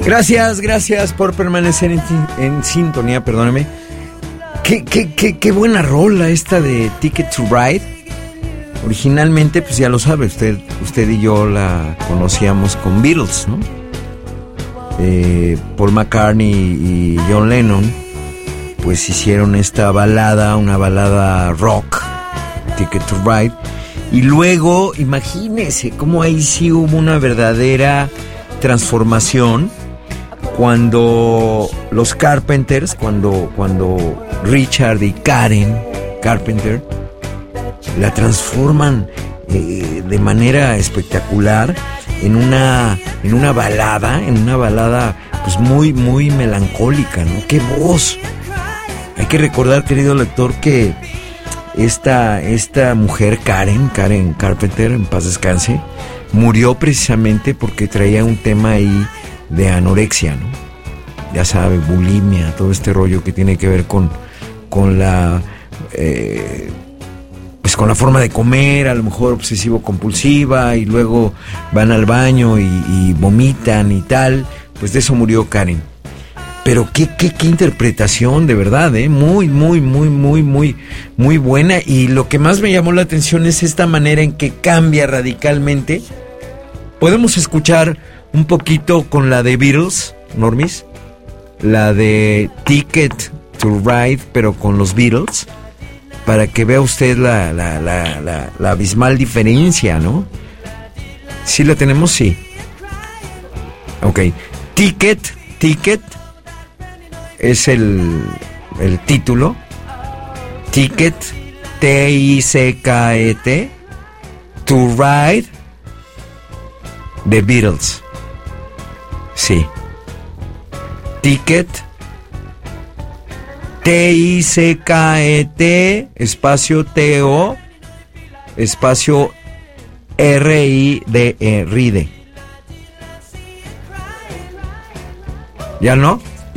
Gracias por permanecer en sintonía, perdóneme. Qué buena rola esta de Ticket to Ride. Originalmente, pues ya lo sabe, usted y yo la conocíamos con Beatles, ¿no? Paul McCartney y John Lennon, pues hicieron esta balada, una balada rock, Ticket to Ride. Y luego, imagínese cómo ahí sí hubo una verdadera transformación cuando los Carpenters, cuando Richard y Karen Carpenter la transforman de manera espectacular en una balada pues muy melancólica, ¿no? ¡Qué voz! Hay que recordar, querido lector, que esta mujer, Karen Carpenter, en paz descanse, murió precisamente porque traía un tema ahí de anorexia, ¿no? Ya sabe, bulimia, todo este rollo que tiene que ver con la pues con la forma de comer, a lo mejor obsesivo-compulsiva, y luego van al baño y vomitan y tal. Pues de eso murió Karen. Pero qué interpretación, de verdad, muy buena. Y lo que más me llamó la atención es esta manera en que cambia radicalmente. Podemos escuchar un poquito con la de Beatles, Normis, la de Ticket to Ride, pero con los Beatles, para que vea usted la abismal diferencia, ¿no? ¿Sí la tenemos? Sí. Ok. Ticket es el título. Ticket, T-I-C-K-E-T, to Ride, The Beatles. Sí. Ticket, T-I-C-K-E-T, espacio T-O, espacio R-I-D-E, Ride. ¿Ya no?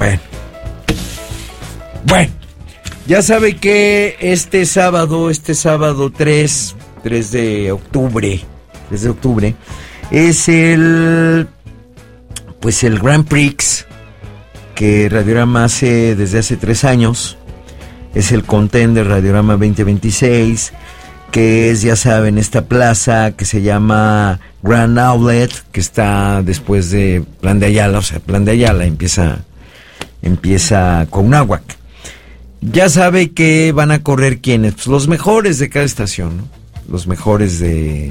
Bueno, ya sabe que este sábado 3 de octubre, es el Grand Prix que Radiorama hace desde hace 3 años. Es el Contender Radiorama 2026, que es, ya saben, esta plaza que se llama Grand Outlet, que está después de Plan de Ayala. O sea, Plan de Ayala empieza con Náhuac. Ya sabe que van a correr ¿quiénes? Pues los mejores de cada estación, ¿no? Los mejores de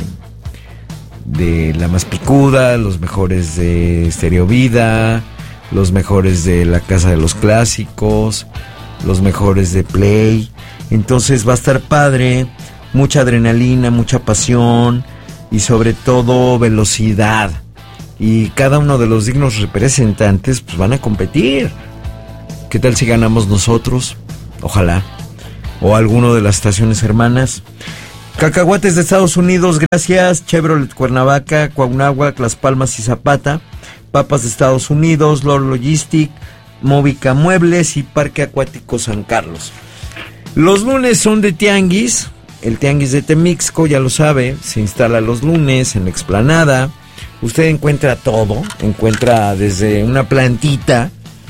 La Más Picuda, los mejores de Stereo Vida, los mejores de La Casa de los Clásicos, los mejores de Play. Entonces va a estar padre, mucha adrenalina, mucha pasión y sobre todo velocidad. Y cada uno de los dignos representantes pues van a competir. ¿Qué tal si ganamos nosotros? Ojalá. O alguno de las estaciones hermanas. Cacahuates de Estados Unidos, gracias. Chevrolet Cuernavaca, Cuauhnáhuac, Las Palmas y Zapata. Papas de Estados Unidos, Lord Logistic, Móvica Muebles y Parque Acuático San Carlos. Los lunes son de tianguis. El tianguis de Temixco, ya lo sabe, se instala los lunes en la explanada. Usted encuentra todo, encuentra desde una plantita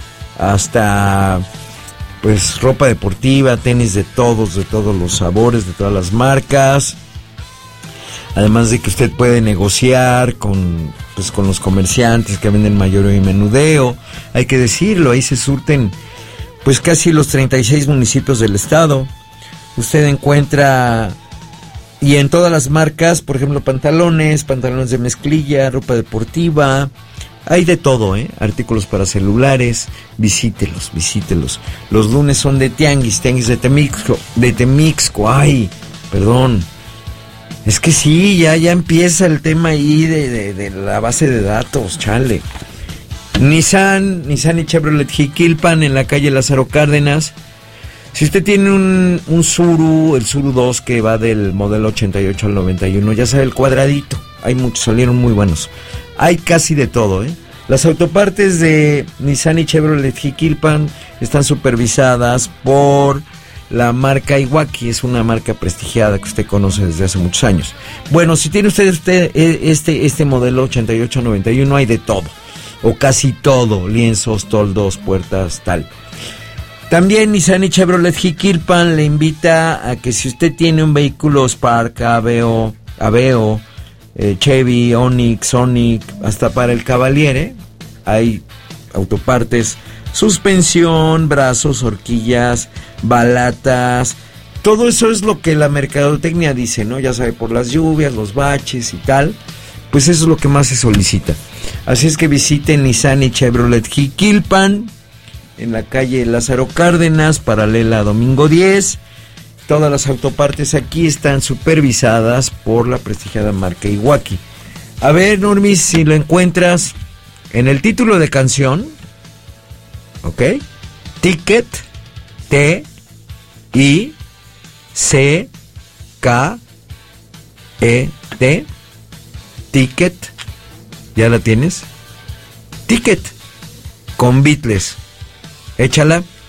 hasta pues ropa deportiva, tenis de todos los sabores, de todas las marcas. Además de que usted puede negociar con los comerciantes que venden mayoreo y menudeo. Hay que decirlo, ahí se surten pues casi los 36 municipios del estado. Usted encuentra, y en todas las marcas, por ejemplo, pantalones de mezclilla, ropa deportiva, hay de todo, artículos para celulares. Visítelos. Los lunes son de tianguis de Temixco, ay, perdón. Es que sí, ya empieza el tema ahí de la base de datos, chale. Nissan y Chevrolet Jiquilpan en la calle Lázaro Cárdenas. Si usted tiene un Tsuru, el Tsuru 2 que va del modelo 88 al 91, ya sabe, el cuadradito. Hay muchos, salieron muy buenos. Hay casi de todo, Las autopartes de Nissan y Chevrolet Jiquilpan están supervisadas por la marca Iwaki, es una marca prestigiada que usted conoce desde hace muchos años. Bueno, si tiene usted este modelo 88-91, hay de todo. o casi todo, lienzos, toldos, puertas, tal. También Nissan y Chevrolet Jiquilpan le invita a que si usted tiene un vehículo Spark, Aveo, Chevy, Onix, Sonic, hasta para el Cavaliere, hay autopartes, suspensión, brazos, horquillas, balatas, todo eso es lo que la mercadotecnia dice, ¿no? Ya sabe, por las lluvias, los baches y tal, pues eso es lo que más se solicita. Así es que visiten Nissan y Chevrolet Jiquilpan, en la calle Lázaro Cárdenas, paralela a Domingo 10. Todas las autopartes aquí están supervisadas por la prestigiada marca Iwaki. A ver, Normis, si lo encuentras en el título de canción, ¿ok? Ticket, T-I-C-K-E-T, Ticket, ¿ya la tienes? Ticket, con Beatles. Échala.